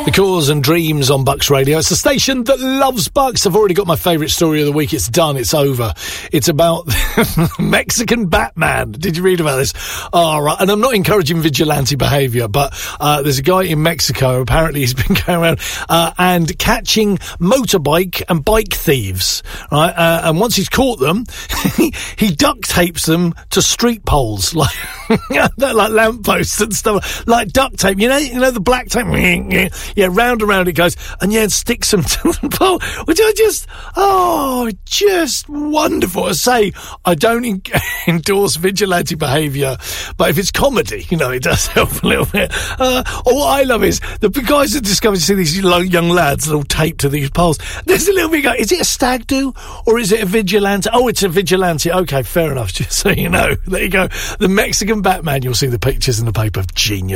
The Cause and Dreams on Bucks Radio. It's a station that loves Bucks. I've already got my favourite story of the week. It's done. It's over. It's about Mexican Batman. Did you read about this? Oh, right. And I'm not encouraging vigilante behaviour, but there's a guy in Mexico. Apparently he's been going around and catching motorbike and bike thieves. Right? And once he's caught them, he duct tapes them to street poles, like like lampposts and stuff, like duct tape. You know the black tape. Yeah, round and round it goes, and yeah, it sticks them to the pole, which I just wonderful. I say, I don't endorse vigilante behaviour, but if it's comedy, it does help a little bit. Or what I love is the guys that discover, you see these young lads that all taped to these poles. There's a little bit going, is it a stag do, or is it a vigilante? Oh, it's a vigilante. Okay, fair enough, just so you know. There you go. The Mexican Batman, you'll see the pictures in the paper. Genius.